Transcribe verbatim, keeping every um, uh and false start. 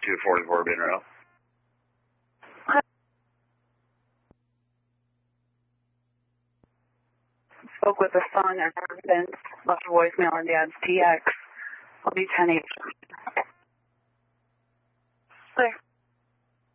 two forty-four Bean Rail. Spoke with the son and residence, left a voicemail on Dad's T X. I'll be ten eight. Thanks.